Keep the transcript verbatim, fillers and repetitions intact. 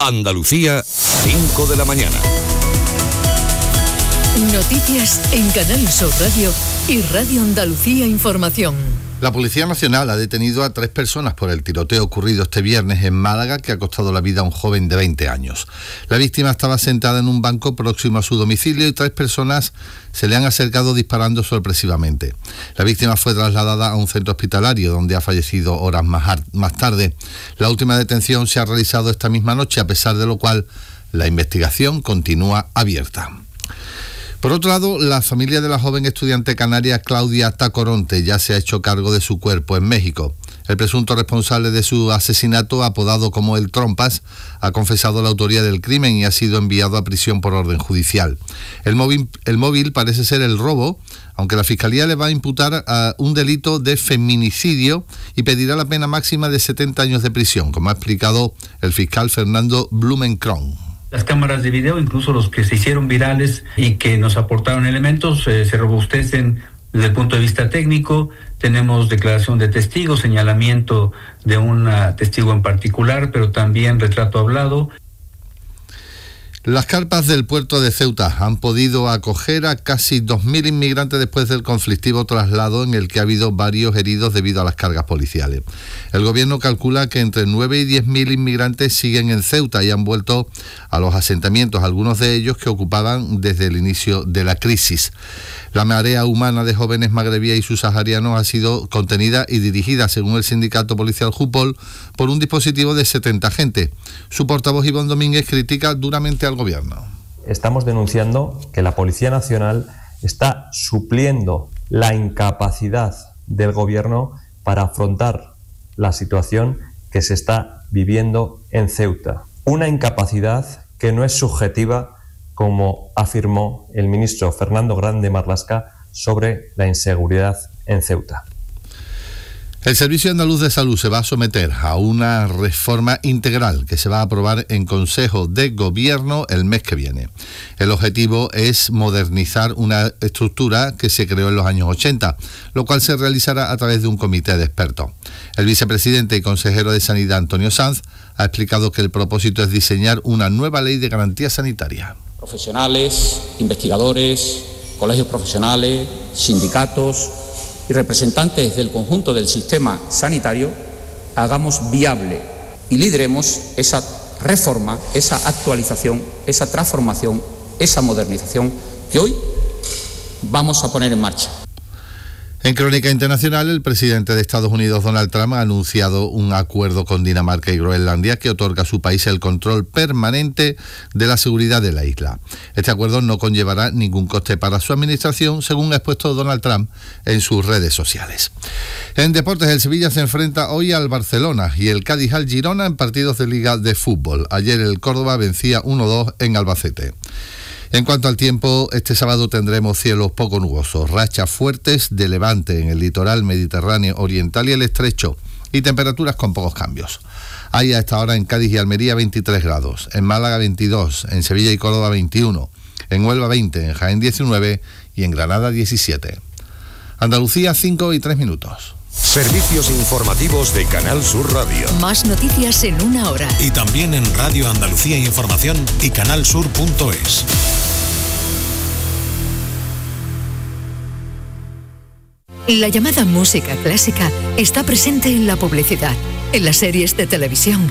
Andalucía, cinco de la mañana. Noticias en Canal Sur Radio y Radio Andalucía Información. La Policía Nacional ha detenido a tres personas por el tiroteo ocurrido este viernes en Málaga, que ha costado la vida a un joven de veinte años. La víctima estaba sentada en un banco próximo a su domicilio y tres personas se le han acercado disparando sorpresivamente. La víctima fue trasladada a un centro hospitalario, donde ha fallecido horas más, más tarde. La última detención se ha realizado esta misma noche, a pesar de lo cual la investigación continúa abierta. Por otro lado, la familia de la joven estudiante canaria Claudia Tacoronte ya se ha hecho cargo de su cuerpo en México. El presunto responsable de su asesinato, apodado como el Trompas, ha confesado la autoría del crimen y ha sido enviado a prisión por orden judicial. El móvil, el móvil parece ser el robo, aunque la Fiscalía le va a imputar a un delito de feminicidio y pedirá la pena máxima de setenta años de prisión, como ha explicado el fiscal Fernando Blumenkron. Las cámaras de video, incluso los que se hicieron virales y que nos aportaron elementos, eh, se robustecen desde el punto de vista técnico. Tenemos declaración de testigos, señalamiento de un testigo en particular, pero también retrato hablado. Las carpas del puerto de Ceuta han podido acoger a casi dos mil inmigrantes después del conflictivo traslado en el que ha habido varios heridos debido a las cargas policiales. El gobierno calcula que entre nueve y diez mil inmigrantes siguen en Ceuta y han vuelto a los asentamientos, algunos de ellos que ocupaban desde el inicio de la crisis. La marea humana de jóvenes magrebíes y subsaharianos ha sido contenida y dirigida, según el sindicato policial Jupol, por un dispositivo de setenta agentes. Su portavoz Iván Domínguez critica duramente al gobierno. Estamos denunciando que la Policía Nacional está supliendo la incapacidad del gobierno para afrontar la situación que se está viviendo en Ceuta. Una incapacidad que no es subjetiva, como afirmó el ministro Fernando Grande Marlaska sobre la inseguridad en Ceuta. El Servicio Andaluz de Salud se va a someter a una reforma integral que se va a aprobar en Consejo de Gobierno el mes que viene. El objetivo es modernizar una estructura que se creó en los años ochenta, lo cual se realizará a través de un comité de expertos. El vicepresidente y consejero de Sanidad, Antonio Sanz, ha explicado que el propósito es diseñar una nueva ley de garantía sanitaria. Profesionales, investigadores, colegios profesionales, sindicatos y representantes del conjunto del sistema sanitario hagamos viable y lideremos esa reforma, esa actualización, esa transformación, esa modernización que hoy vamos a poner en marcha. En Crónica Internacional, el presidente de Estados Unidos, Donald Trump, ha anunciado un acuerdo con Dinamarca y Groenlandia que otorga a su país el control permanente de la seguridad de la isla. Este acuerdo no conllevará ningún coste para su administración, según ha expuesto Donald Trump en sus redes sociales. En deportes, el Sevilla se enfrenta hoy al Barcelona y el Cádiz al Girona en partidos de Liga de Fútbol. Ayer el Córdoba vencía uno dos en Albacete. En cuanto al tiempo, este sábado tendremos cielos poco nubosos, rachas fuertes de levante en el litoral mediterráneo oriental y el estrecho, y temperaturas con pocos cambios. Hay a esta hora en Cádiz y Almería veintitrés grados, en Málaga veintidós, en Sevilla y Córdoba veintiuno, en Huelva veinte, en Jaén diecinueve y en Granada diecisiete. Andalucía cinco y tres minutos. Servicios informativos de Canal Sur Radio. Más noticias en una hora. Y también en Radio Andalucía Información y canalsur punto es. La llamada música clásica está presente en la publicidad, en las series de televisión,